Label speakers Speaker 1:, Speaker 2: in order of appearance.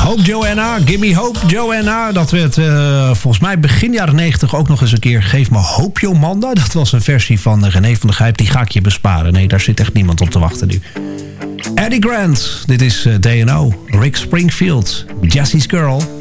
Speaker 1: Hope Joanna, Gimme Hope Joanna. Dat werd volgens mij begin jaren 90 ook nog eens een keer Geef me hoop Jomanda. Dat was een versie van René van der Gijp. Die ga ik je besparen. Nee, daar zit echt niemand op te wachten nu. Eddie Grant, dit is DNO. Rick Springfield, Jessie's Girl.